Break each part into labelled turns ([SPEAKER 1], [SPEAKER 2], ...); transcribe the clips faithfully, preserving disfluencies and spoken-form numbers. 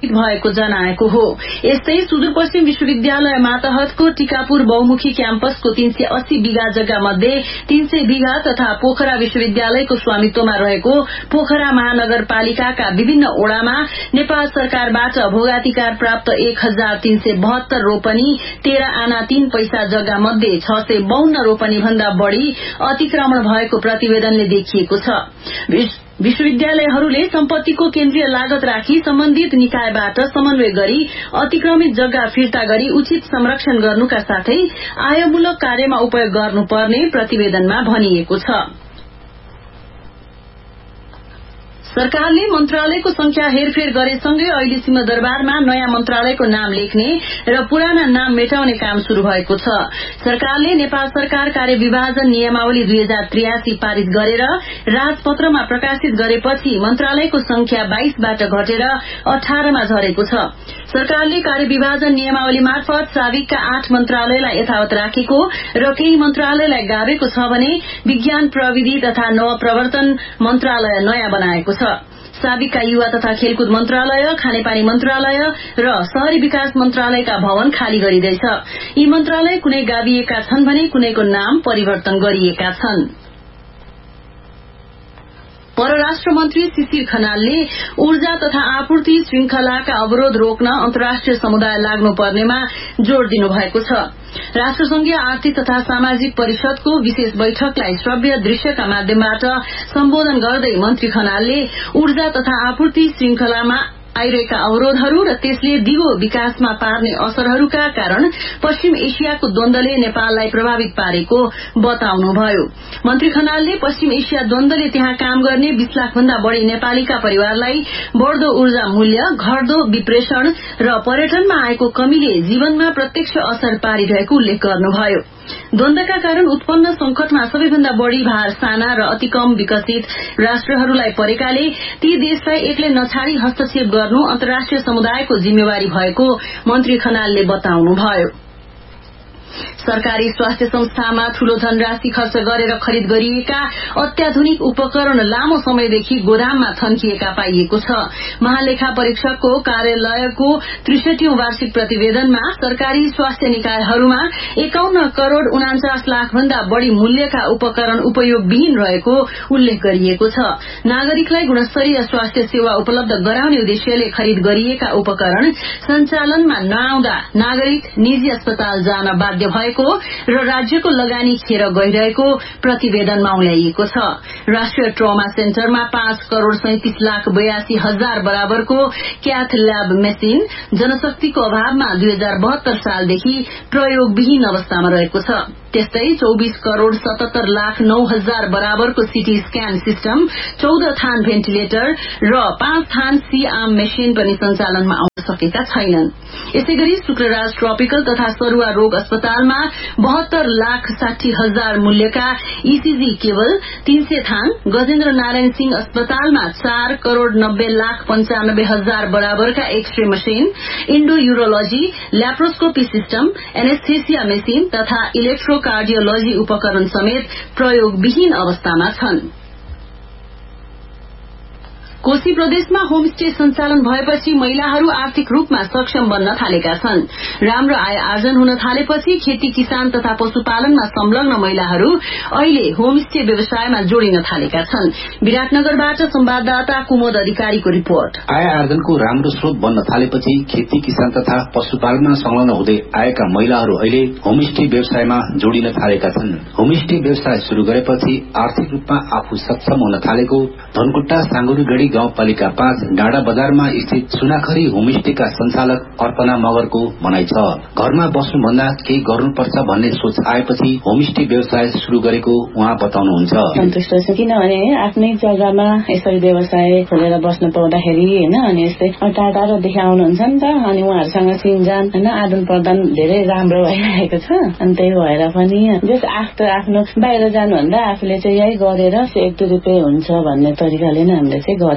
[SPEAKER 1] भएको जनाएको हो। यस्तै सुदूरपश्चिम विश्वविद्यालय मातहतको टीकापुर बहुमुखी क्याम्पसको तीन सय अस्सी बिघा जग्गा मध्ये तीन सय बिघा तथा पोखरा विश्वविद्यालयको स्वामित्वमा रहेको पोखरा महानगरपालिकाका विभिन्न ओडामा नेपाल सरकारबाट भोगाधिकार प्राप्त एक हजार तीन सय बहत्तर रोपनी तेह्र आना तीन पैसा जग्गा मध्ये छ सय बाउन्न रोपनी भन्दा बढ़ी अतिक्रमण भएको प्रतिवेदनले देखिएको छ। विश्वविद्यालयहरूले सम्पत्तिको केन्द्रीय लागत राखी सम्बन्धित निकायबाट समन्वय गरी अतिक्रमित जग्गा फिर्ता गरी उचित संरक्षण गर्नुका साथै आयमूलक कार्यमा उपयोग गर्नुपर्ने प्रतिवेदनमा भनिएको छ। सरकारले मन्त्रालयको संख्या हेरफेर गरेसँगै अहिले सिंहदरबारमा नयाँ मन्त्रालयको नाम लेख्ने र पुराना नाम मेटाउने काम शुरू भएको छ। सरकारले नेपाल सरकार कार्य विभाजन नियमावली दुई हजार त्रियासी पारित गरेर राजपत्रमा प्रकाशित गरेपछि मन्त्रालयको संख्या बाइसबाट घटेर अठारमा झरेको छ। सरकारले कार्य विभाजन नियमावली मार्फत साविकका आठ मन्त्रालयलाई यथावत राखेको र केही मन्त्रालयलाई गाभेको छ भने विज्ञान प्रविधि तथा नवप्रवर्तन मन्त्रालय नयाँ बनाएको छ। साबिकका युवा तथा खेलकुद मन्त्रालय, खानेपानी मन्त्रालय र शहरी विकास मन्त्रालयका भवन खाली गरिँदैछ। यी मन्त्रालय कुनै गाभिएका छन् भने कुनैको नाम परिवर्तन गरिएका छन्। परराष्ट्र मन्त्री शिशिर खनालले ऊर्जा तथा आपूर्ति श्रृंखलाका अवरोध रोक्न अन्तर्राष्ट्रिय समुदाय लाग्नुपर्नेमा जोड़ दिनुभएको छ। राष्ट्रसंघीय आर्थिक तथा सामाजिक परिषदको विशेष बैठकलाई श्रव्य दृश्यका माध्यमबाट सम्बोधन गर्दै मन्त्री खनालले ऊर्जा तथा आपूर्ति श्रृंखलामा आइरहेका अवरोधहरू र त्यसले दिगो विकासमा पार्ने असरहरूका कारण पश्चिम एशियाको द्वन्द्वले नेपाललाई प्रभावित पारेको बताउनुभयो। मन्त्री खनालले पश्चिम एशिया द्वन्द्वले त्यहाँ काम गर्ने बीस लाख भन्दा बढ़ी नेपालीका परिवारलाई बढ़दो ऊर्जा मूल्य, घट्दो विप्रेषण र पर्यटनमा आएको कमीले जीवनमा प्रत्यक्ष असर पारिरहेको उल्लेख गर्नुभयो। द्वन्द्वका कारण उत्पन्न संकटमा सबैभन्दा बढ़ी भार साना र अति कम विकसित राष्ट्रहरूलाई परेकाले ती देशलाई एक्लै नछाडी हस्तक्षेप गर्नु अन्तर्राष्ट्रिय समुदायको जिम्मेवारी भएको मन्त्री खनालले बताउनुभयो। सरकारी स्वास्थ्य संस्थामा ठूलो धनराशि खर्च गरेर खरिद गरिएका अत्याधुनिक उपकरण लामो समयदेखि गोदाममा थन्किएका पाइएको छ। महालेखा परीक्षकको कार्यालयको त्रिसठीौं वार्षिक प्रतिवेदनमा सरकारी स्वास्थ्य निकायहरूमा एकाउन्न करोड़ उनाचास लाख भन्दा बढ़ी मूल्यका उपकरण उपयोगविहीन रहेको उल्लेख गरिएको छ। नागरिकलाई गुणस्तरीय स्वास्थ्य सेवा उपलब्ध गराउने उद्देश्यले खरिद गरिएका उपकरण सञ्चालनमा नआउँदा नागरिक निजी अस्पताल जान बाध्य भएको र राज्यको लगानी खेर गइरहेको प्रतिवेदनमा उल्लेखिएको छ। राष्ट्रिय ट्रमा सेन्टरमा पाँच करोड़ सैंतीस लाख बयासी हजार बराबरको क्याथ ल्याब मेसिन जनशक्तिको अभावमा दुई हजार बहत्तर सालदेखि प्रयोगविहीन अवस्थामा रहेको छ। त्यस्तै चौबीस करोड़ सतहत्तर लाख नौ हजार बराबरको सीटी स्क्यान सिस्टम, चौध थान भेन्टिलेटर र पाँच थान सी आर्म मेसिन पनि सञ्चालनमा आउन सकेका छैनन्। यसैगरी शुक्रराज ट्रपिकल तथा सरुवा रोग अस्पतालमा बहत्तर लाख साठी हजार मूल्यका ईसीजी केबल, तीन सय थान, गजेन्द्र नारायण सिंह अस्पतालमा चार करोड़ नब्बे लाख पंचानब्बे हजार बराबरका x-ray machine, Indo urology, laparoscopy system, anaesthesia machine तथा इलेक्ट्रोकार्डियोलोजी उपकरण समेत प्रयोगविहीन अवस्थामा छन्। कोशी प्रदेशमा होमस्टे सञ्चालन भएपछि महिलाहरू आर्थिक रूपमा सक्षम बन्न थालेका छन्। राम्रो आय आर्जन हुन थालेपछि खेती किसान तथा पशुपालनमा संलग्न महिलाहरू अहिले होमस्टे व्यवसायमा जोडिन थालेका छन्। विराटनगरबाट संवाददाता कुमोद अधिकारीको रिपोर्ट।
[SPEAKER 2] आय आर्जनको राम्रो स्रोत बन्न थालेपछि खेती किसान तथा पशुपालनमा संलग्न हुँदै आएका महिलाहरू अहिले होमस्टे व्यवसायमा जोडिन थालेका छन्। होमस्टे व्यवसाय शुरू गरेपछि आर्थिक रूपमा आफू सक्षम हुन थालेको धनकुट्टा साङ्गुरीगढ़ी गाउँपालिका पाँच डाँडा बजारमा स्थित सुनाखरी होमस्टेका संचालक अर्पना मगरको भनाइ छ। घरमा बस्नुभन्दा केही गर्नुपर्छ भन्ने सोच आएपछि होमस्टे व्यवसाय शुरू गरेको उहाँ बताउनुहुन्छ।
[SPEAKER 3] सन्तुष्ट छु, किनभने आफ्नै जग्गामा यसरी व्यवसाय खोलेर बस्न पाउँदाखेरि होइन, अनि यस्तै टाढा टाढादेखि आउनुहुन्छ नि त, अनि उहाँहरूसँग चिनजान होइन आदान प्रदान धेरै राम्रो भइरहेको छ। अनि त्यही भएर पनि जस आफ्नो आफ्नो बाहिर जानुभन्दा आफूले चाहिँ यही गरेर एक दुई रुपियाँ हुन्छ भन्ने तरिकाले नै हामीले चाहिँ गरेको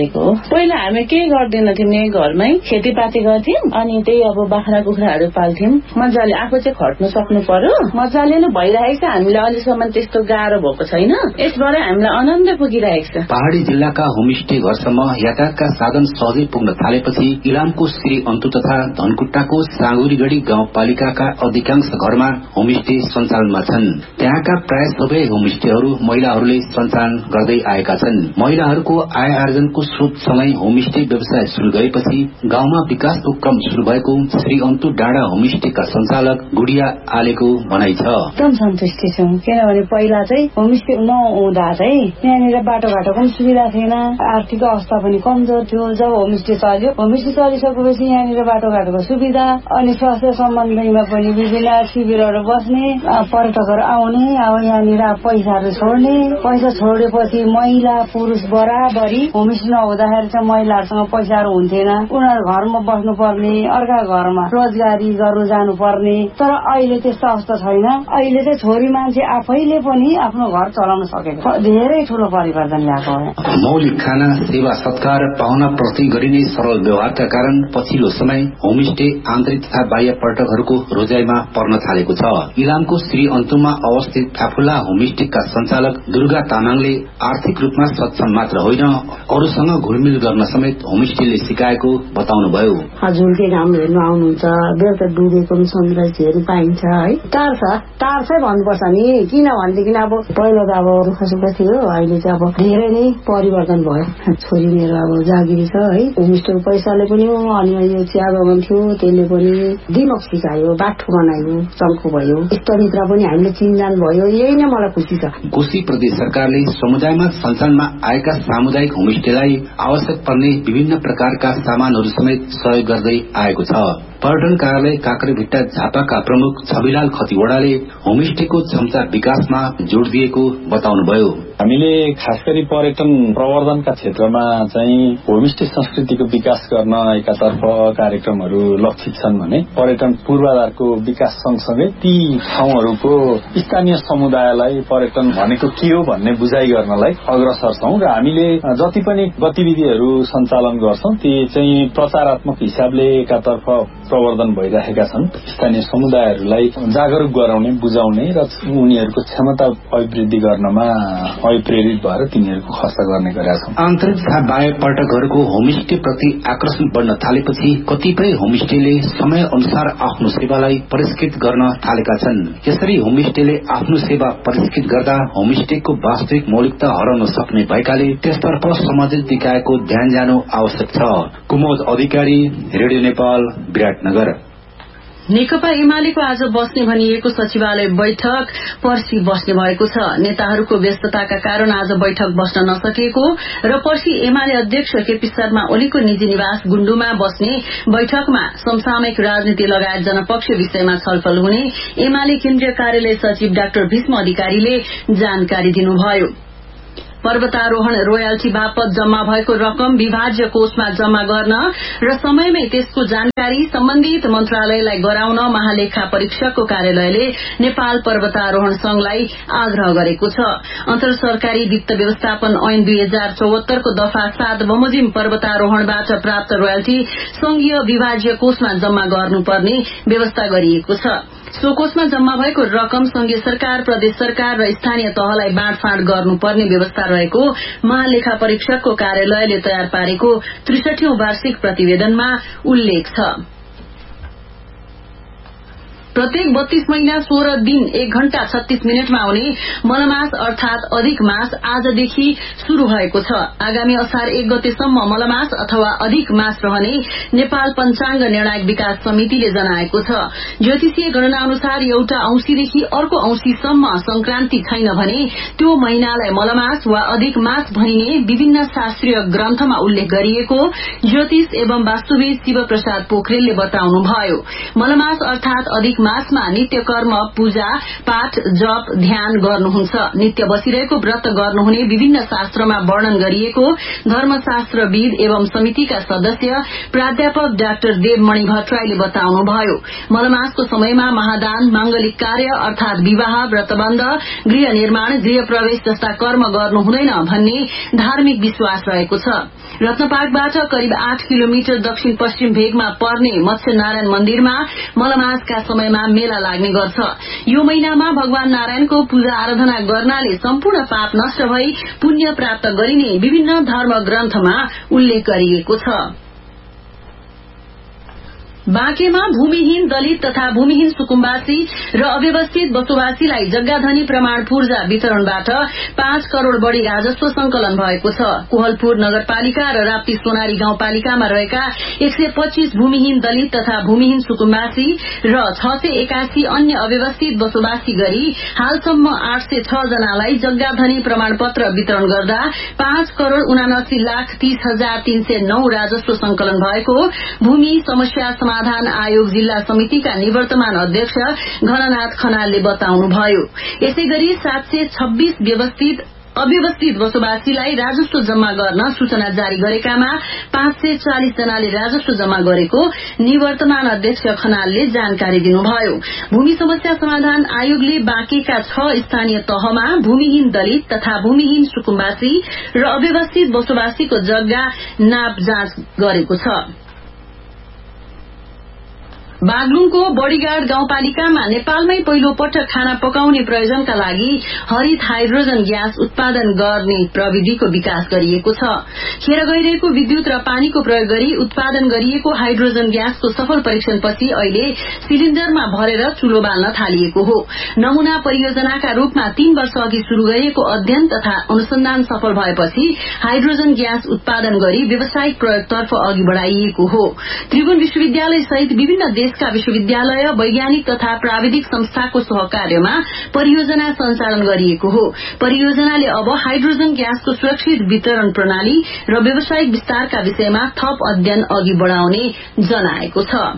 [SPEAKER 3] भएको हो। पहिला हामी केही गर्दैन थियौँ, घरमै खेतीपाती गर्थ्यौँ अनि त्यही अब बाख्रा कुखुराहरू पाल्थ्यौँ। मजाले आफू चाहिँ खट्नु सक्नु पर्यो, मजाले नै भइरहेको छ। हामीलाई अहिलेसम्म त्यस्तो गाह्रो भएको छैन, यसबाट हामीलाई आनन्द पुगिरहेको छ।
[SPEAKER 2] पहाड़ी जिल्लाका होमस्टे घरसम्म यातायातका साधन सहजै पुग्न थालेपछि इलामको श्री अन्तु तथा धनकुट्टाको साँगुरीगढी गाउँपालिकाका अधिकांश घरमा होमस्टे सञ्चालनमा छन्। त्यहाँका प्राय सबै होमस्टेहरू महिलाहरूले सञ्चालन गर्दै आएका छन्। महिलाहरूको आय आर्जनको स्रोतसँगै होमस्टे व्यवसाय शुरू गरेपछि गाउँमा विकासको क्रम शुरू भएको श्री अन्तु डाँडा होमस्टेका सञ्चालक गुडिया आलेको भनाइ छ।
[SPEAKER 3] एकदम सन्तुष्टि छौँ, किनभने पहिला चाहिँ होमस्टे नहुँदा चाहिँ यहाँनिर बाटोघाटो पनि सुविधा थिएन, आर्थिक अवस्था पनि कमजोर थियो। जब होमस्टे चल्यो, होमस्टे चलिसकेपछि यहाँनिर बाटोघाटोको सुविधा अनि स्वास्थ्य सम्बन्धीमा पनि विभिन्न शिविरहरू बस्ने, पर्यटकहरू आउने, अब यहाँनिर पैसाहरू छोड्ने, पैसा छोडेपछि महिला पुरुष बराबरी होमस्टे नहुँदाखेरि चाहिँ महिलाहरूसँग पैसाहरू हुन्थेन, उनीहरू घरमा बस्नु पर्ने, अर्का घरमा रोजगारी गर्नु जानु पर्ने। तर अहिले त्यस्तो अवस्था छैन। अहिले चाहिँ छोरी मान्छे आफैले पनि आफ्नो घर चलाउन सकेको, धेरै ठूलो परिवर्तन ल्याएको हो।
[SPEAKER 2] मौलिक खाना, सेवा सत्कार, पाहुना प्रति गरिने सरल व्यवहारका कारण पछिल्लो समय होमस्टे आन्तरिक तथा बाह्य पर्यटकहरूको रोजाइमा पर्न थालेको छ। इलामको श्री अन्तुमा अवस्थित फाफुला होमस्टेका सञ्चालक दुर्गा तामाङले आर्थिक रूपमा सक्षम मात्र होइन, अरूसँग घुलमिल गर्न समेत होमस्टेले सिकाएको बताउनुभयो।
[SPEAKER 3] झुल्के घाम हेर्नु आउनुहुन्छ, बेलुका डुबेको सनराइज पाइन्छ है। टाढ छ, टाढ चाहिँ भन्नुपर्छ नि, किनभनेदेखि अब पहिला त अब रुखसुखा थियो, अहिले चाहिँ अब धेरै नै परिवर्तन भयो। छोरी मेरो अब जागिरी छ है, होमस्टेको पैसाले पनि अनि यो चिया बगान थियो त्यसले पनि दिमाग सिकायो, बाटो बनायो, चम्को भयो, इष्टमित्र पनि हामीले चिनजान भयो। यही नै मलाई खुसी छ।
[SPEAKER 2] कोशी प्रदेश सरकारले समुदायमा सञ्चालनमा आएका सामुदायिक होमस्टेलाई आवश्यक पर्ने विभिन्न प्रकारका सामानहरू समेत सहयोग गर्दै आएको छ। पर्यटन कार्यालय काँक्रेभिट्टा झापाका प्रमुख छविलाल खतिवड़ाले होमस्टेको क्षमता विकासमा जोड़ दिएको बताउनुभयो।
[SPEAKER 4] हामीले खास गरी पर्यटन प्रवर्धनका क्षेत्रमा चाहिँ होमस्टे संस्कृतिको विकास गर्न एकातर्फ कार्यक्रमहरू लक्षित छन् भने पर्यटन पूर्वाधारको विकास सँगसँगै ती ठाउँहरूको स्थानीय समुदायलाई पर्यटन भनेको के हो भन्ने बुझाइ गर्नलाई अग्रसर छौं र हामीले जति पनि गतिविधिहरू सञ्चालन गर्छौं ती चाहिँ प्रचारात्मक हिसाबले एकातर्फ प्रवर्धन भइरहेका छन्। स्थानीय समुदायहरूलाई जागरूक गराउने, बुझाउने र उनीहरूको क्षमता अभिवृद्धि गर्नमा अभिप्रेरित भएर तिनीहरूको खर्च गर्ने गरेका छौं।
[SPEAKER 2] आन्तरिक तथा बाह्य पर्यटकहरूको होमस्टे प्रति आकर्षण बढ्न थालेपछि कतिपय होमस्टेले समय अनुसार आफ्नो सेवालाई परिष्कृत गर्न थालेका छन्। यसरी होमस्टेले आफ्नो सेवा परिष्कृत गर्दा होमस्टेको वास्तविक मौलिकता हराउन सक्ने भएकाले त्यसतर्फ सम्बन्धित निकायको ध्यान जानु आवश्यक छ। कुमोद अधिकारी, रेडियो नेपाल, विराटनगर।
[SPEAKER 1] नेकपा एमालेको आज बस्ने भनिएको सचिवालय बैठक पर्सि बस्ने भएको छ। नेताहरूको व्यस्तताका कारण आज बैठक बस्न नसकेको र पर्सि एमाले अध्यक्ष केपी शर्मा ओलीको निजी निवास गुण्डुमा बस्ने बैठकमा समसामयिक राजनीति लगायत जनपक्ष विषयमा छलफल हुने एमाले केन्द्रीय कार्यालय सचिव डाक्टर भीष्म अधिकारीले जानकारी दिनुभयो। पर्वतारोहण रोयल्टी बापत जम्मा भएको रकम विभाज्य कोषमा जम्मा गर्न र समयमै त्यसको जानकारी सम्बन्धित मन्त्रालयलाई गराउन महालेखा परीक्षकको कार्यालयले नेपाल पर्वतारोहण संघलाई आग्रह गरेको छ। अन्तर सरकारी वित्त व्यवस्थापन ऐन दुई हजार चौहत्तरको दफा सात बमोजिम पर्वतारोहणबाट प्राप्त रोयल्टी संघीय विभाज्य कोषमा जम्मा गर्नुपर्ने व्यवस्था गरिएको छ। सो कोषमा जम्मा भएको रकम संघीय सरकार, प्रदेश सरकार र स्थानीय तहलाई बाँडफाँड गर्नुपर्ने व्यवस्था रहेको महालेखा परीक्षकको कार्यालयले तयार पारेको त्रिसठीौं वार्षिक प्रतिवेदनमा उल्लेख छ। प्रत्येक बत्तीस महीना सोह्र दिन एक घण्टा छत्तीस मिनटमा आउने मलमास अर्थात अधिक मास आजदेखि शुरू भएको छ। आगामी असार एक गतेसम्म मलमास अथवा अधिक मास रहने नेपाल पञ्चाङ्ग निर्णायक विकास समितिले जनाएको छ। ज्योतिषीय गणना अनुसार एउटा औंसीदेखि अर्को औंसीसम्म संक्रान्ति छैन भने त्यो महिनालाई मलमास वा अधिक मास भनिने विभिन्न शास्त्रीय ग्रन्थमा उल्लेख गरिएको ज्योतिष एवं वास्तुविद शिव प्रसाद पोखरेलले बताउनुभयो। मलमास अर्थात अधिक मासमा नित्य कर्म पूजा पाठ जप ध्यान गर्नुहुन्छ। नित्य बसिरहेको व्रत गर्नुहुने विभिन्न शास्त्रमा वर्णन गरिएको धर्मशास्त्रविद एवं समितिका सदस्य प्राध्यापक डाक्टर देवमणि भट्टराईले बताउनुभयो। मलमासको समयमा महादान मांगलिक कार्य अर्थात विवाह व्रतबन्ध गृह निर्माण गृह प्रवेश जस्ता कर्म गर्नु हुँदैन भन्ने धार्मिक विश्वास रहेको छ। रत्नपार्कबाट करिब आठ किलोमिटर दक्षिण पश्चिम भेगमा पर्ने मत्स्य नारायण मन्दिरमा मलमासका समयमा मेला लाग्ने गर्छ। यो महिनामा भगवान नारायणको पूजा आराधना गर्नाले सम्पूर्ण पाप नष्ट भई पुण्य प्राप्त गरिने विभिन्न धर्म ग्रन्थमा उल्लेख गरिएको छ। बाँकेमा भूमिहीन दलित तथा भूमिहीन सुकुम्बासी र अव्यवस्थित बसोबासीलाई जग्गाधनी प्रमाण पूर्जा वितरणबाट पाँच करोड़ बढ़ी राजस्व संकलन भएको छ। कोहलपुर नगरपालिका र राप्ती सोनारी गाउँपालिकामा रहेका एक सय पच्चीस भूमिहीन दलित तथा भूमिहीन सुकुम्बासी र छ सय एकासी अन्य अव्यवस्थित बसोबासी गरी हालसम्म आठ सय छ जनालाई जग्गाधनी प्रमाण पत्र वितरण गर्दा पाँच करोड़ उनासी लाख तीस हजार तीन सय नौ राजस्व संकलन भएको भूमि समस्या समाधान आयोग जिल्ला समितिका निवर्तमान अध्यक्ष घननाथ खनालले बताउनुभयो। यसैगरी सात सय छब्बीस व्यवस्थित अव्यवस्थित बसोबासीलाई राजस्व जम्मा गर्न सूचना जारी गरेकामा पाँच सय चालिस जनाले राजस्व जम्मा गरेको निवर्तमान अध्यक्ष खनालले जानकारी दिनुभयो। भूमि समस्या समाधान आयोगले बाँकेका छ स्थानीय तहमा भूमिहीन दलित तथा भूमिहीन सुकुम्बासी र अव्यवस्थित बसोबासीको जग्गा नाप जाँच गरेको छ। बागलुङको बडीगाड गाउँपालिकामा नेपालमै पहिलो पटक खाना पकाउने प्रयोजनका लागि हरित हाइड्रोजन ग्यास उत्पादन गर्ने प्रविधिको विकास गरिएको छ। खेर गइरहेको विद्युत र पानीको प्रयोग गरी उत्पादन गरिएको हाइड्रोजन ग्यासको सफल परीक्षणपछि अहिले सिलिण्डरमा भरेर चुलो बाल्न थालिएको हो। नमूना परियोजनाका रूपमा तीन वर्ष अघि शुरू गरिएको अध्ययन तथा अनुसन्धान सफल भएपछि हाइड्रोजन ग्यास उत्पादन गरी व्यावसायिक प्रयोगतर्फ अघि बढ़ाइएको हो। त्रिभुवन विश्वविद्यालय सहित विभिन्न देशका विश्वविद्यालय वैज्ञानिक तथा प्राविधिक संस्थाको सहकार्यमा परियोजना सञ्चालन गरिएको हो। परियोजनाले अब हाइड्रोजन ग्यासको सुरक्षित वितरण प्रणाली र व्यावसायिक विस्तारका विषयमा थप अध्ययन अघि बढ़ाउने जनाएको छ।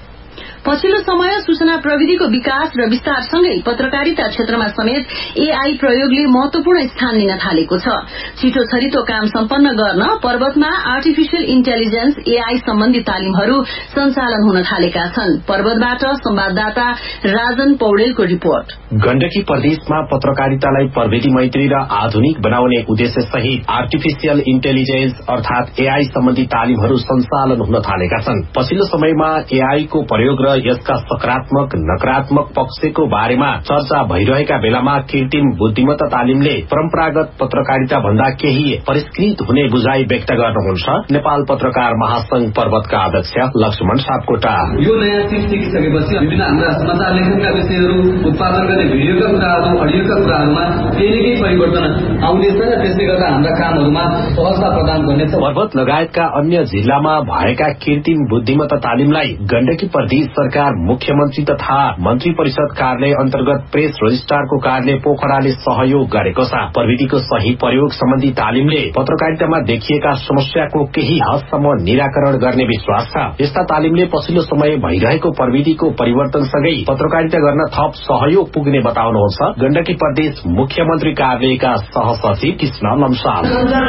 [SPEAKER 1] पछिल्लो समय सूचना प्रविधिको विकास र विस्तारसँगै पत्रकारिता क्षेत्रमा समेत एआई प्रयोगले महत्वपूर्ण स्थान लिन थालेको छ। छिटो छरितो काम सम्पन्न गर्न पर्वतमा आर्टिफिशियल इन्टेलिजेन्स एआई सम्बन्धी तालिमहरू सञ्चालन हुन थालेका छन्। पर्वतबाट संवाददाता राजन पौडेलको रिपोर्ट।
[SPEAKER 5] गण्डकी प्रदेशमा पत्रकारितालाई प्रविधि मैत्री र आधुनिक बनाउने उद्देश्य सहित आर्टिफिशियल इन्टेलिजेन्स अर्थात एआई सम्बन्धी तालिमहरू सञ्चालन हुन थालेका छन्। पछिल्लो समयमा एआई को प्रयोग र यसका सकारात्मक नकारात्मक पक्षको बारेमा चर्चा भइरहेका बेलामा कृत्रिम बुद्धिमत्ता तालिमले परम्परागत पत्रकारिता भन्दा केही परिष्कृत हुने बुझाइ व्यक्त गर्नुहुन्छ नेपाल पत्रकार महासंघ पर्वतका अध्यक्ष लक्ष्मण सापकोटा।
[SPEAKER 6] यो नयाँ सिप सिकिसकेपछि विभिन्न हाम्रा समाचार लेखनका विषयहरू उत्पादन गर्ने भिडियोका कुराहरू अडियोका कुराहरूमा केही न केही परिवर्तन आउनेछ र त्यसले गर्दा हाम्रा कामहरूमा सहजता प्रदान गर्नेछ।
[SPEAKER 5] पर्वत लगायतका अन्य जिल्लामा भएका कृत्रिम बुद्धिमत्ता तालिमलाई गण्डकी प्रदेश सरकार मुख्यमन्त्री तथा मन्त्री परिषद कार्यालय अन्तर्गत प्रेस रजिस्ट्रारको कार्यालय पोखराले सहयोग गरेको छ। प्रविधिको सही प्रयोग सम्बन्धी तालिमले पत्रकारितामा देखिएका समस्याको केही हदसम्म निराकरण गर्ने विश्वास छ। यस्ता तालिमले पछिल्लो समय भइरहेको प्रविधिको परिवर्तनसँगै पत्रकारिता गर्न थप सहयोग पुग्ने बताउनुहुन्छ गण्डकी प्रदेश मुख्यमन्त्री कार्यालयका सहसचिव कृष्ण लम्साल।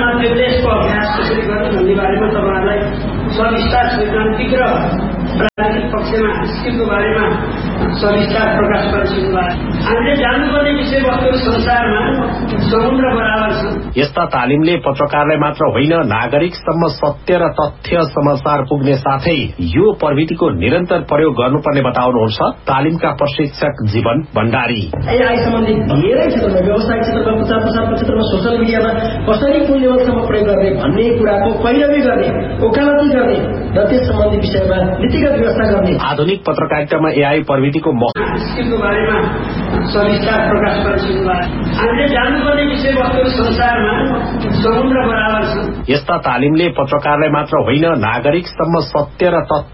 [SPEAKER 7] प्राविधिक पक्षमा स्किमको बारेमा सविस्तार प्रकाश गरिसक्नु भयो। हामीले जान्नुपर्ने विषयवस्तुहरू संसारमा समुद्र बराबर छन्।
[SPEAKER 5] यस्ता तालिमले पत्रकारलाई मात्र होइन नागरिकसम्म सत्य र तथ्य समाचार पुग्ने साथै यो प्रविधिको निरन्तर प्रयोग गर्नुपर्ने बताउनुहुन्छ तालिमका प्रशिक्षक जीवन भण्डारी।
[SPEAKER 7] एआई सम्बन्धी धेरै क्षेत्रमा व्यवसायिक क्षेत्रमा प्रचार प्रसारको क्षेत्रमा सोशल मिडियामा कसरी कुन लेभलसम्म प्रयोग गर्ने भन्ने कुराको पैरवी गर्ने ओकालती गर्ने र त्यस सम्बन्धी विषयमा नीतिगत व्यवस्था गर्ने।
[SPEAKER 5] आधुनिक पत्रकारितामा एआई प्रविधिको
[SPEAKER 7] स्किमको बारेमा सविस्तार प्रकाश गरिसक्नु भयो। हामीले जान्नुपर्ने विषयवस्तुहरू संसारमा समुद्र बराबर छन्।
[SPEAKER 5] यस्ता तालिमले पत्रकारलाई मात्र होइन नागरिकसम्म सत्य र तथ्य